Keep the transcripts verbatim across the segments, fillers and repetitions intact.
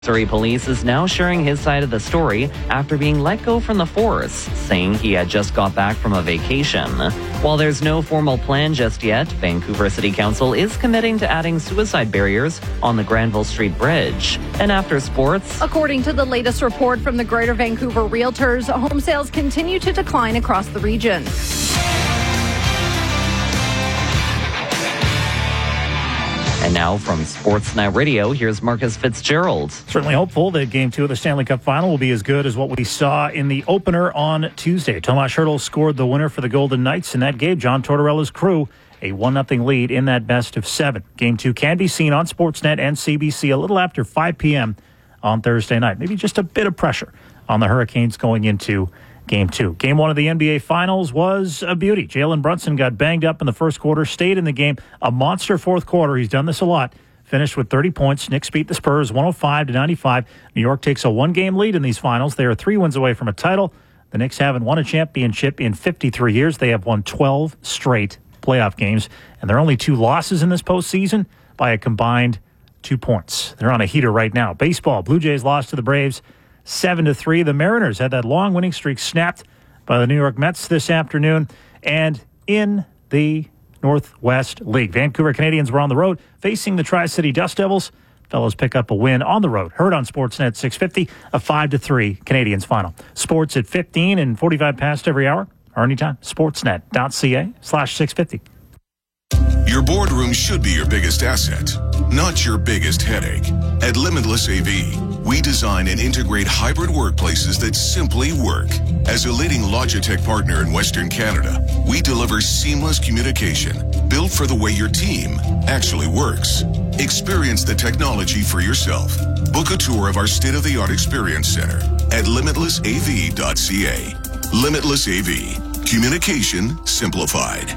Surrey Police is now sharing his side of the story after being let go from the force, saying he had just got back from a vacation. While there's no formal plan just yet, Vancouver City Council is committing to adding suicide barriers on the Granville Street Bridge. And after sports, according to the latest report from the Greater Vancouver Realtors, home sales continue to decline across the region. And now from Sportsnet Radio, here's Marcus Fitzgerald. Certainly hopeful that Game two of the Stanley Cup Final will be as good as what we saw in the opener on Tuesday. Tomas Hertl scored the winner for the Golden Knights, and that gave John Tortorella's crew a one nothing lead in that best of seven. Game two can be seen on Sportsnet and C B C a little after five p.m. on Thursday night. Maybe just a bit of pressure on the Hurricanes going into Game two. Game one of the N B A Finals was a beauty. Jalen Brunson got banged up in the first quarter, stayed in the game. A monster fourth quarter. He's done this a lot. Finished with thirty points. Knicks beat the Spurs one oh five to ninety-five. New York takes a one-game lead in these finals. They are three wins away from a title. The Knicks haven't won a championship in fifty-three years. They have won twelve straight playoff games, and their only two losses in this postseason by a combined two points. They're on a heater right now. Baseball, Blue Jays lost to the Braves seven to three. The Mariners had that long winning streak snapped by the New York Mets this afternoon. And in the Northwest League, Vancouver Canadians were on the road facing the Tri-City Dust Devils. Fellows pick up a win on the road. Heard on Sportsnet six fifty, a five to three Canadians final. Sports at fifteen and forty-five past every hour or anytime. Sportsnet.ca slash 650. Your boardroom should be your biggest asset, not your biggest headache. At Limitless A V, we design and integrate hybrid workplaces that simply work. As a leading Logitech partner in Western Canada, we deliver seamless communication built for the way your team actually works. Experience the technology for yourself. Book a tour of our state-of-the-art experience center at limitless a v dot c a. Limitless A V. Communication simplified.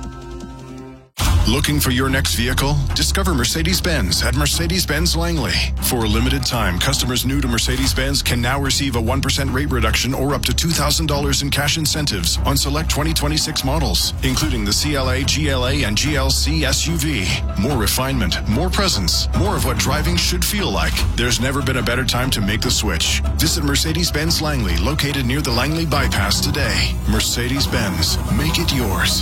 Looking for your next vehicle? Discover Mercedes-Benz at Mercedes-Benz Langley. For a limited time, customers new to Mercedes-Benz can now receive a one percent rate reduction or up to two thousand dollars in cash incentives on select twenty twenty-six models, including the C L A, G L A, and G L C S U V. More refinement, more presence, more of what driving should feel like. There's never been a better time to make the switch. Visit Mercedes-Benz Langley, located near the Langley Bypass today. Mercedes-Benz, make it yours.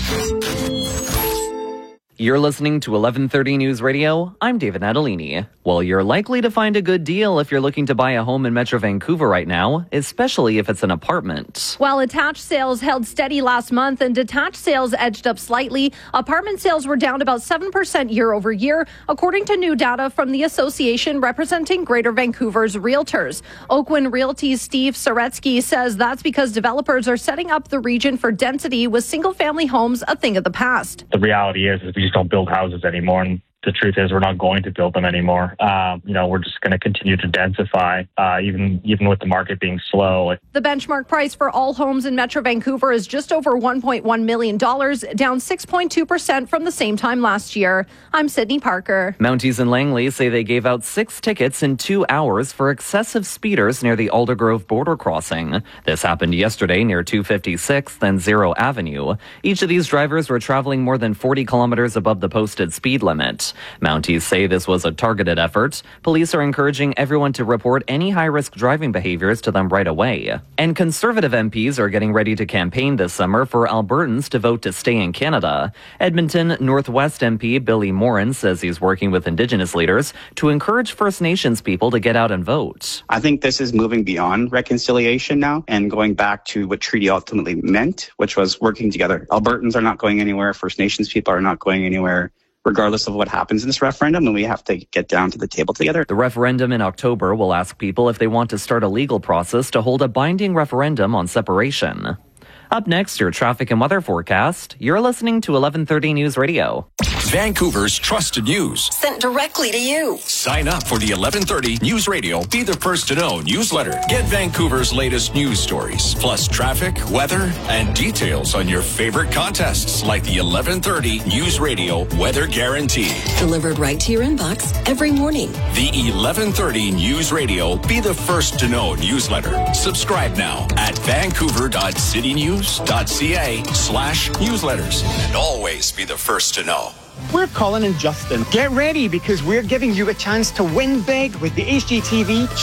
You're listening to eleven thirty News Radio. I'm David Natalini. Well, you're likely to find a good deal if you're looking to buy a home in Metro Vancouver right now, especially if it's an apartment. While attached sales held steady last month and detached sales edged up slightly, apartment sales were down about seven percent year over year, according to new data from the association representing Greater Vancouver's realtors. Oakwyn Realty's Steve Saretsky says that's because developers are setting up the region for density, with single-family homes a thing of the past. The reality is, is we just don't build houses anymore, and the truth is we're not going to build them anymore. Um, you know, we're just going to continue to densify, uh, even even with the market being slow. The benchmark price for all homes in Metro Vancouver is just over one point one million dollars, down six point two percent from the same time last year. I'm Sydney Parker. Mounties and Langley say they gave out six tickets in two hours for excessive speeders near the Aldergrove border crossing. This happened yesterday near two fifty-sixth and Zero Avenue. Each of these drivers were traveling more than forty kilometers above the posted speed limit. Mounties say this was a targeted effort. Police are encouraging everyone to report any high-risk driving behaviors to them right away. And Conservative M Ps are getting ready to campaign this summer for Albertans to vote to stay in Canada. Edmonton Northwest M P Billy Morin says he's working with Indigenous leaders to encourage First Nations people to get out and vote. I think this is moving beyond reconciliation now and going back to what treaty ultimately meant, which was working together. Albertans are not going anywhere. First Nations people are not going anywhere, regardless of what happens in this referendum, and we have to get down to the table together. The referendum in October will ask people if they want to start a legal process to hold a binding referendum on separation. Up next, your traffic and weather forecast. You're listening to eleven thirty News Radio. Vancouver's trusted news. Sent directly to you. Sign up for the eleven thirty News Radio Be the First to Know newsletter. Get Vancouver's latest news stories, plus traffic, weather, and details on your favorite contests like the eleven thirty News Radio Weather Guarantee. Delivered right to your inbox every morning. The eleven thirty News Radio Be the First to Know newsletter. Subscribe now at vancouver.citynews.ca slash newsletters. And always be the first to know. We're Colin and Justin. Get ready because we're giving you a chance to win big with the H G T V